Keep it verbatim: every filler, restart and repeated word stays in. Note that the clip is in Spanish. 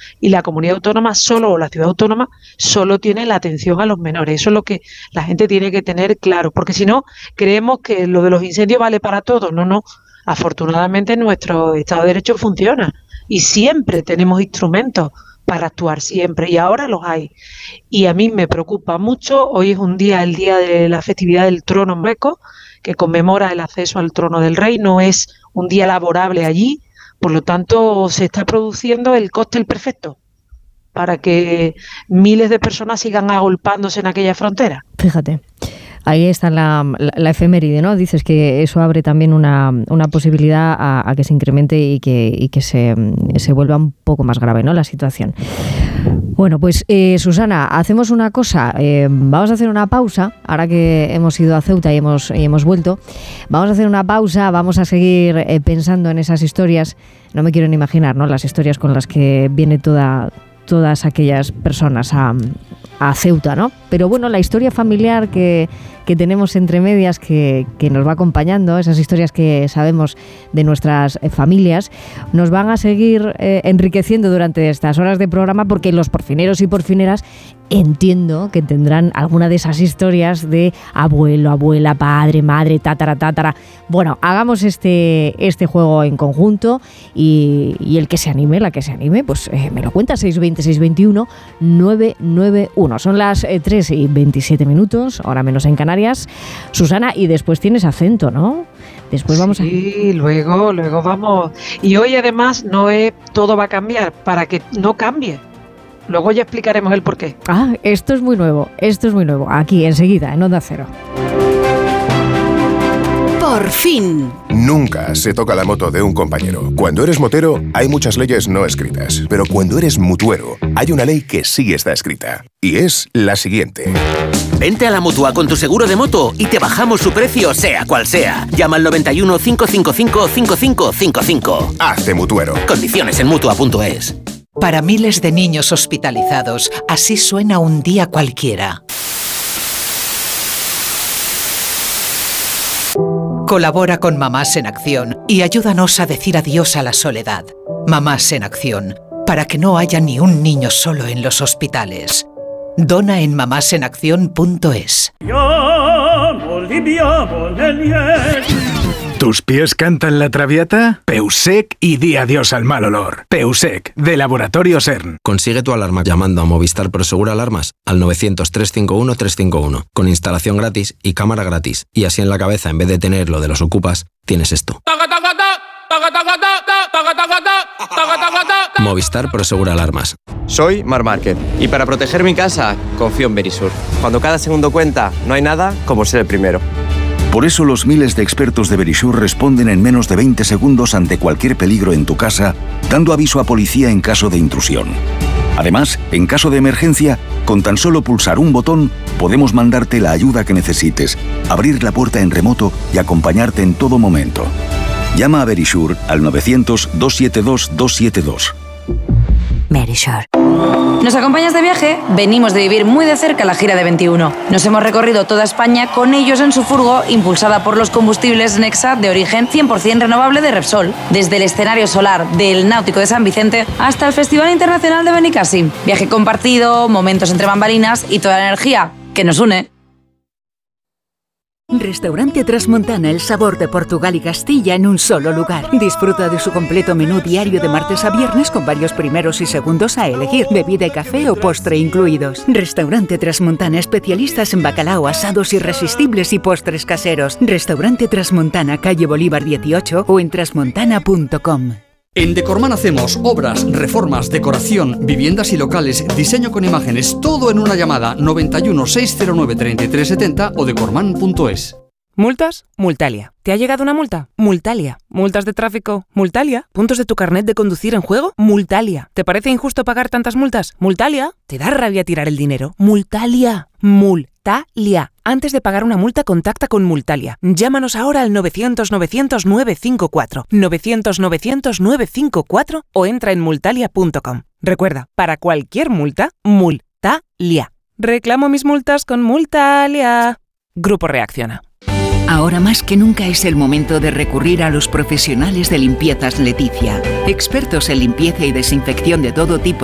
y la comunidad autónoma solo, o la ciudad autónoma, solo tiene la atención a los menores. Eso es lo que la gente tiene que tener claro, porque si no, creemos que lo de los incendios vale para todo. No, no. Afortunadamente nuestro Estado de Derecho funciona y siempre tenemos instrumentos para actuar, siempre, y ahora los hay. Y a mí me preocupa mucho. Hoy es un día, el día de la festividad del trono en Marruecos, que conmemora el acceso al trono del rey. No es un día laborable allí, por lo tanto se está produciendo el cóctel perfecto para que miles de personas sigan agolpándose en aquella frontera. Fíjate. Ahí está la, la, la efeméride, ¿no? Dices que eso abre también una, una posibilidad a, a que se incremente y que, y que se, se vuelva un poco más grave, ¿no?, la situación. Bueno, pues eh, Susana, hacemos una cosa. Eh, vamos a hacer una pausa, ahora que hemos ido a Ceuta y hemos, y hemos vuelto. Vamos a hacer una pausa, vamos a seguir eh, pensando en esas historias. No me quiero ni imaginar, ¿no?, las historias con las que viene toda... todas aquellas personas a, a Ceuta, ¿no? Pero bueno, la historia familiar que, que tenemos entre medias, que, que nos va acompañando, esas historias que sabemos de nuestras familias, nos van a seguir eh, enriqueciendo durante estas horas de programa, porque los porfineros y porfineras entiendo que tendrán alguna de esas historias de abuelo, abuela, padre, madre, tátara, tátara. Bueno, hagamos este, este juego en conjunto y, y el que se anime, la que se anime, pues eh, me lo cuenta. Seis veinte, seis veintiuno, nueve nueve uno. Son las eh, tres y veintisiete minutos, ahora menos en Canarias. Susana, y después tienes acento, ¿no? Después vamos sí, a... Sí, luego, luego vamos. Y hoy además no es todo va a cambiar, para que no cambie. Luego ya explicaremos el porqué. Ah, esto es muy nuevo, esto es muy nuevo. Aquí, enseguida, en Onda Cero. Por fin. Nunca se toca la moto de un compañero. Cuando eres motero, hay muchas leyes no escritas. Pero cuando eres mutuero, hay una ley que sí está escrita. Y es la siguiente. Vente a la Mutua con tu seguro de moto y te bajamos su precio, sea cual sea. Llama al noventa y uno, cinco cinco cinco, cinco cinco cinco cinco. Hazte mutuero. Condiciones en mutua punto es. Para miles de niños hospitalizados, así suena un día cualquiera. Colabora con Mamás en Acción y ayúdanos a decir adiós a la soledad. Mamás en Acción, para que no haya ni un niño solo en los hospitales. Dona en mamás en acción punto es. ¿Tus pies cantan la traviata? Peusec y di adiós al mal olor. Peusec, de Laboratorio CERN. Consigue tu alarma llamando a Movistar Prosegura Alarmas al novecientos, trescientos cincuenta y uno, trescientos cincuenta y uno, con instalación gratis y cámara gratis. Y así en la cabeza, en vez de tener lo de los ocupas, tienes esto. Movistar Prosegura Alarmas. Soy Mar Márquez y para proteger mi casa confío en Verisur. Cuando cada segundo cuenta, no hay nada como ser el primero. Por eso los miles de expertos de Verisur responden en menos de veinte segundos ante cualquier peligro en tu casa, dando aviso a policía en caso de intrusión. Además, en caso de emergencia, con tan solo pulsar un botón, podemos mandarte la ayuda que necesites, abrir la puerta en remoto y acompañarte en todo momento. Llama a Verisur al novecientos, doscientos setenta y dos, doscientos setenta y dos. Verisur. ¿Nos acompañas de viaje? Venimos de vivir muy de cerca la gira de veintiuno. Nos hemos recorrido toda España con ellos en su furgo, impulsada por los combustibles Nexa de origen cien por ciento renovable de Repsol. Desde el escenario solar del Náutico de San Vicente hasta el Festival Internacional de Benicàssim. Viaje compartido, momentos entre bambalinas y toda la energía que nos une. Restaurante Trasmontana, el sabor de Portugal y Castilla en un solo lugar. Disfruta de su completo menú diario de martes a viernes con varios primeros y segundos a elegir, bebida y café o postre incluidos. Restaurante Trasmontana, especialistas en bacalao, asados irresistibles y postres caseros. Restaurante Trasmontana, calle Bolívar dieciocho o en trasmontana punto com. En Decorman hacemos obras, reformas, decoración, viviendas y locales, diseño con imágenes, todo en una llamada noventa y uno, seiscientos nueve, treinta y tres setenta o decorman punto es. ¿Multas? Multalia. ¿Te ha llegado una multa? Multalia. ¿Multas de tráfico? Multalia. ¿Puntos de tu carnet de conducir en juego? Multalia. ¿Te parece injusto pagar tantas multas? Multalia. ¿Te da rabia tirar el dinero? Multalia. Multalia. Antes de pagar una multa, contacta con Multalia. Llámanos ahora al novecientos, novecientos, novecientos cincuenta y cuatro, novecientos, novecientos, novecientos cincuenta y cuatro o entra en multalia punto com. Recuerda, para cualquier multa, Multalia. Reclamo mis multas con Multalia. Grupo Reacciona. Ahora más que nunca es el momento de recurrir a los profesionales de Limpiezas Leticia. Expertos en limpieza y desinfección de todo tipo